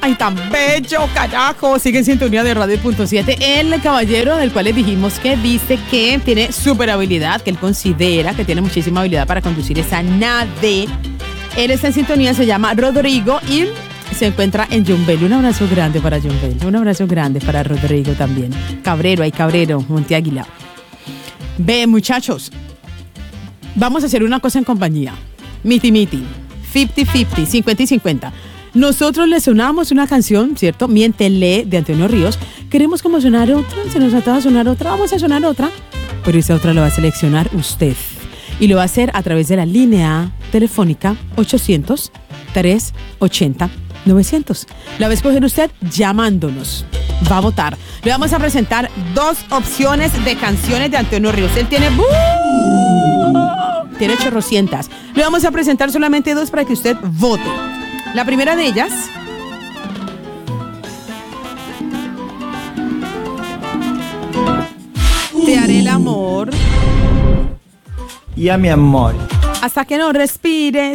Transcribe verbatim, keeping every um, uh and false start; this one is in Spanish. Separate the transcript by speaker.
Speaker 1: Ay, tan bello, carajo. Sigue en sintonía de Radio Punto siete. El caballero del cual les dijimos que dice que tiene súper habilidad, que él considera que tiene muchísima habilidad para conducir esa nave. Él está en sintonía, se llama Rodrigo y se encuentra en Yumbel. Un abrazo grande para Yumbel. Un abrazo grande para Rodrigo también. Cabrero, hay Cabrero, Monte Águila. Ve, muchachos, vamos a hacer una cosa en compañía. Miti miti, cincuenta cincuenta, cincuenta y cincuenta. Nosotros le sonamos una canción, ¿cierto? Miéntele, de Antonio Ríos. Queremos como sonar otra, se nos ataba a sonar otra, vamos a sonar otra. Pero esa otra la va a seleccionar usted. Y lo va a hacer a través de la línea telefónica ochocientos, trescientos ochenta, novecientos. La va a escoger usted llamándonos. Va a votar. Le vamos a presentar dos opciones de canciones de Antonio Ríos. Él tiene... Tiene chorrocientas. Le vamos a presentar solamente dos para que usted vote. La primera de ellas... Te haré el amor.
Speaker 2: Y a mi amor.
Speaker 1: Hasta que no respires.